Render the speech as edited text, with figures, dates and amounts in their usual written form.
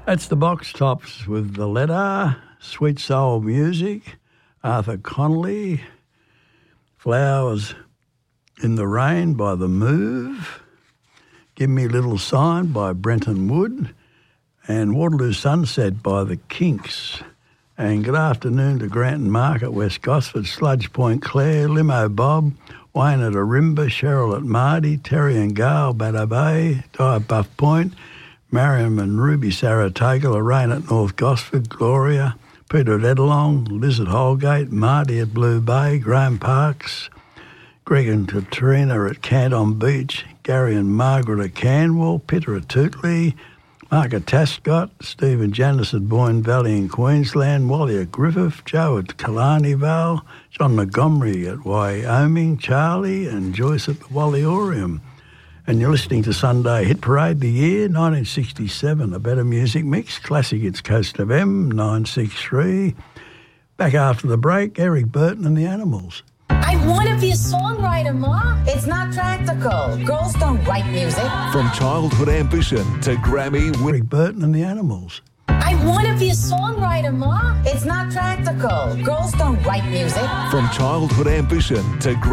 That's the Box Tops with The Letter, Sweet Soul Music, Arthur Connolly, Flowers in the Rain by The Move, Give Me a Little Sign by Brenton Wood, and Waterloo Sunset by The Kinks. And good afternoon to Grant and Mark at West Gosford, Sludge Point Clare, Limo Bob, Wayne at Arimba, Cheryl at Mardy, Terry and Gale, Batter Bay, Di at Buff Point, Mariam and Ruby Saratoga, Lorraine at North Gosford, Gloria, Peter at Edelong, Liz at Holgate, Marty at Blue Bay, Graham Parks, Greg and Katrina at Canton Beach, Gary and Margaret at Canwell, Peter at Tootley, Mark at Tascott, Steve and Janice at Boyne Valley in Queensland, Wally at Griffith, Joe at Killarney Vale, John Montgomery at Wyoming, Charlie and Joyce at the Walliorium. And you're listening to Sunday Hit Parade, the year 1967, a better music mix, classic hits Coast FM, 963. Back after the break, Eric Burton and the Animals. I want to be a songwriter, Ma. It's not practical. Girls don't write music. From childhood ambition to Grammy Eric Burton and the Animals. I want to be a songwriter, Ma. It's not practical. Girls don't write music. From childhood ambition to